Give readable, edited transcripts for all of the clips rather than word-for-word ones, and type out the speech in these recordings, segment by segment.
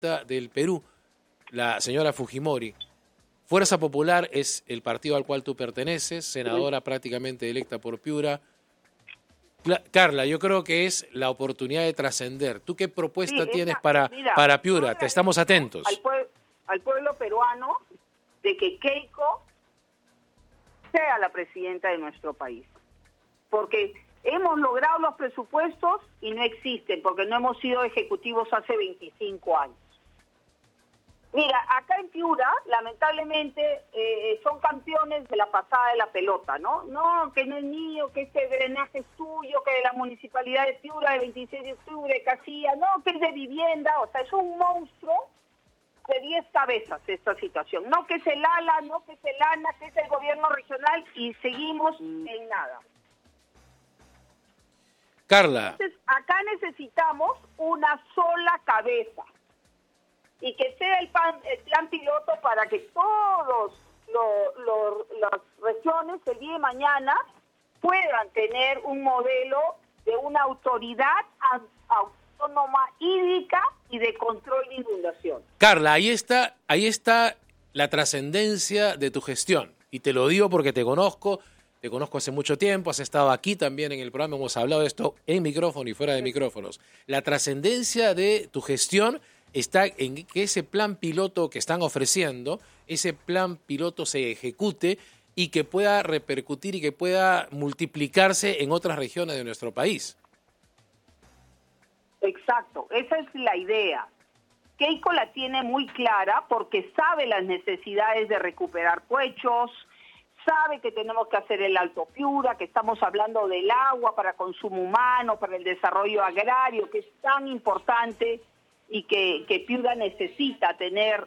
del Perú, la señora Fujimori. Fuerza Popular es el partido al cual tú perteneces, senadora prácticamente electa por Piura. Carla, yo creo que es la oportunidad de trascender. ¿Tú qué propuesta tienes para Piura? Te estamos atentos. Al pueblo peruano de que Keiko sea la presidenta de nuestro país. Porque hemos logrado los presupuestos y no existen, porque no hemos sido ejecutivos hace 25 años. Mira, acá en Piura, lamentablemente, son campeones de la pasada de la pelota, ¿no? No, que no es mío, que este drenaje es tuyo, que de la municipalidad de Piura, de 26 de octubre, de Casilla, no, que es de vivienda, o sea, es un monstruo de 10 cabezas esta situación. No que es el ALA, no que es el ANA, que es el gobierno regional, y seguimos en nada. Carla. Entonces, acá necesitamos una sola cabeza. Y que sea el plan piloto para que todas las regiones el día de mañana puedan tener un modelo de una autoridad autónoma hídrica y de control de inundación. Carla, ahí está la trascendencia de tu gestión. Y te lo digo porque te conozco hace mucho tiempo, has estado aquí también en el programa, hemos hablado de esto en micrófono y fuera de micrófonos. La trascendencia de tu gestión está en que ese plan piloto que están ofreciendo, ese plan piloto se ejecute y que pueda repercutir y que pueda multiplicarse en otras regiones de nuestro país. Exacto, esa es la idea. Keiko la tiene muy clara porque sabe las necesidades de recuperar puechos, sabe que tenemos que hacer el Alto Piura, que estamos hablando del agua para consumo humano, para el desarrollo agrario, que es tan importante, y que Piura necesita tener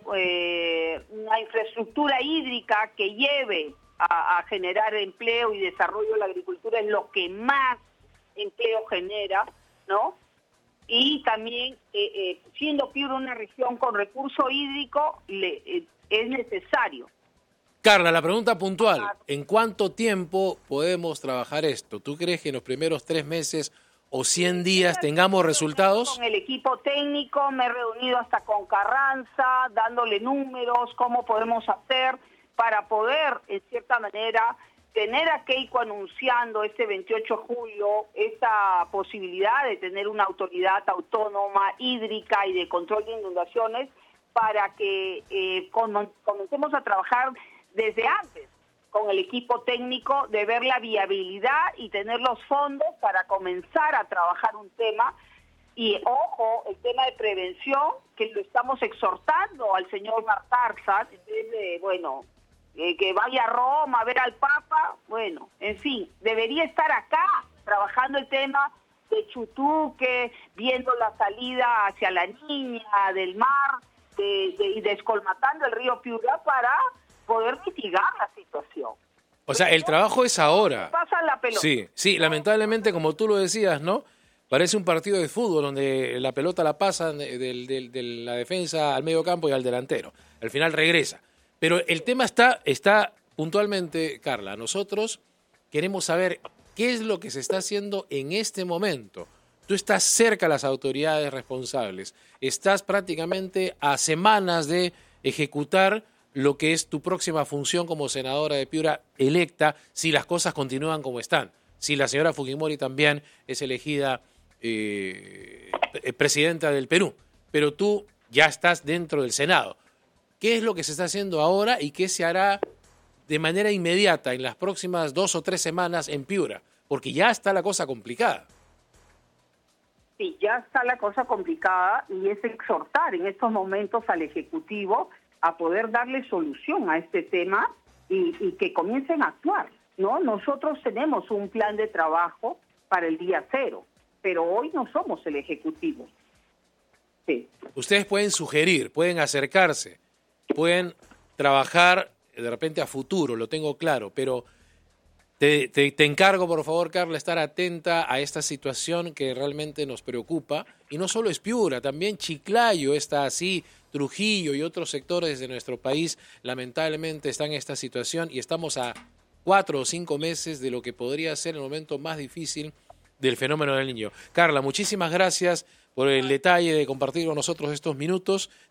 una infraestructura hídrica que lleve a generar empleo y desarrollo de la agricultura, es lo que más empleo genera, ¿no? Y también, siendo Piura una región con recurso hídrico, es necesario. Carla, la pregunta puntual, ¿en cuánto tiempo podemos trabajar esto? ¿Tú crees que en los primeros 3 meses o 100 días tengamos resultados? Con el equipo técnico me he reunido hasta con Carranza, dándole números, cómo podemos hacer para poder, en cierta manera, tener a Keiko anunciando este 28 de julio esa posibilidad de tener una autoridad autónoma hídrica y de control de inundaciones para que comencemos a trabajar desde antes con el equipo técnico, de ver la viabilidad y tener los fondos para comenzar a trabajar un tema. Y ojo, el tema de prevención, que lo estamos exhortando al señor Bartarza, en vez de, que vaya a Roma a ver al Papa, bueno, en fin, debería estar acá trabajando el tema de Chutuque, viendo la salida hacia la Niña del mar, y descolmatando el río Piura para poder mitigar la situación. O sea, el trabajo es ahora. Pasa la pelota. Sí, lamentablemente, como tú lo decías, ¿no? Parece un partido de fútbol donde la pelota la pasan de la defensa al medio campo y al delantero. Al final regresa. Pero el tema está puntualmente, Carla. Nosotros queremos saber qué es lo que se está haciendo en este momento. Tú estás cerca a las autoridades responsables. Estás prácticamente a semanas de ejecutar lo que es tu próxima función como senadora de Piura electa, si las cosas continúan como están. Si la señora Fujimori también es elegida presidenta del Perú, pero tú ya estás dentro del Senado. ¿Qué es lo que se está haciendo ahora y qué se hará de manera inmediata en las próximas 2 o 3 semanas en Piura? Porque ya está la cosa complicada. Sí, ya está la cosa complicada y es exhortar en estos momentos al Ejecutivo a poder darle solución a este tema y que comiencen a actuar, ¿no? Nosotros tenemos un plan de trabajo para el día 0, pero hoy no somos el Ejecutivo. Sí. Ustedes pueden sugerir, pueden acercarse, pueden trabajar de repente a futuro, lo tengo claro, pero te encargo, por favor, Carla, estar atenta a esta situación que realmente nos preocupa. Y no solo es Piura, también Chiclayo está así, Trujillo y otros sectores de nuestro país lamentablemente están en esta situación y estamos a 4 o 5 meses de lo que podría ser el momento más difícil del fenómeno del Niño. Carla, muchísimas gracias por el detalle de compartir con nosotros estos minutos.